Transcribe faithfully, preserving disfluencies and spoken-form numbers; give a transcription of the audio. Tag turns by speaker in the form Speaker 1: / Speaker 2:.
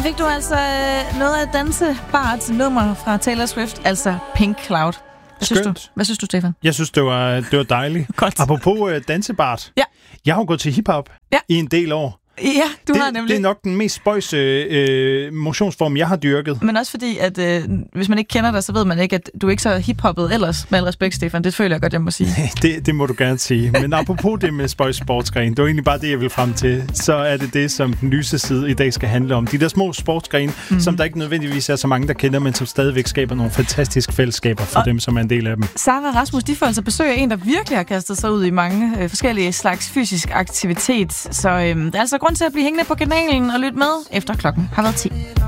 Speaker 1: fik du altså øh, noget af dansebarets nummer fra Taylor Swift, altså Pink Cloud. Hvad synes du? Hvad synes du, Stefan?
Speaker 2: Jeg synes, det var, det var dejligt.
Speaker 1: Godt.
Speaker 2: Apropos øh, dansebart.
Speaker 1: Ja.
Speaker 2: Jeg har jo gået til hiphop
Speaker 1: ja.
Speaker 2: i en del år.
Speaker 1: Ja, du
Speaker 2: det,
Speaker 1: har nemlig.
Speaker 2: Det er nok den mest spøjse øh, motionsform, jeg har dyrket.
Speaker 1: Men også fordi, at øh, hvis man ikke kender dig, så ved man ikke, at du er ikke så hiphoppet ellers, med al respekt, Stefan. Det føler jeg godt, jeg må sige.
Speaker 2: det, det må du gerne sige. Men apropos det med spøjs sportsgren, det var egentlig bare det, jeg vil frem til. Så er det det, som den lyse side i dag skal handle om. De der små sportsgrene, mm-hmm. som der ikke nødvendigvis er så mange, der kender, men som stadigvæk skaber nogle fantastiske fællesskaber for og dem, som er en del af dem.
Speaker 1: Sara og Rasmus, de får altså besøg af en, der virkelig har kastet sig ud i mange øh, forskellige slags fysisk aktivitet. Så øh, der er altså grund til at blive hængende på kanalen og lytte med, efter klokken har været ti.